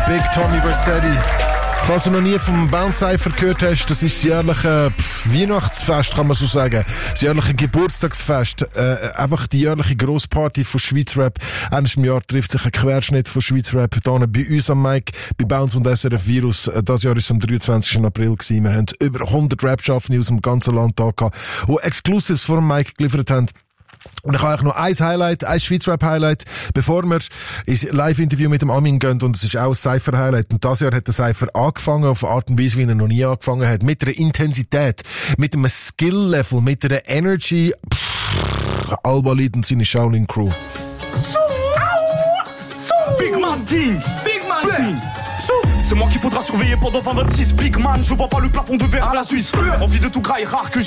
Big Tommy Vercetti. Falls du noch nie vom Bounce Cypher gehört hast, das ist das jährliche Weihnachtsfest, kann man so sagen. Das jährliche Geburtstagsfest. Einfach die jährliche Grossparty von Schweizer Rap. Eines im Jahr trifft sich ein Querschnitt von Schweizer Rap hier bei uns am Mic, bei Bounce und SRF Virus. Das Jahr ist am 23. April gewesen. Wir haben über 100 Rap-Schaffende aus dem ganzen Land da gehabt, die Exclusives vor dem Mic geliefert haben. Und ich habe euch noch ein Schweizer Rap-Highlight, bevor wir ins Live-Interview mit dem Amin gehen, und es ist auch ein Cypher-Highlight. Und das Jahr hat der Cypher angefangen, auf eine Art und Weise, wie er noch nie angefangen hat. Mit einer Intensität, mit einem Skill-Level, mit einer Energy. Alba Lied und seine Shaolin-Crew. Big Man Team, Big Man Team. C'est moi qu'il faudra surveiller pendant 2026. Big Man, je vois pas le plafond de verre à la Suisse. Envie de tout grailler, rare que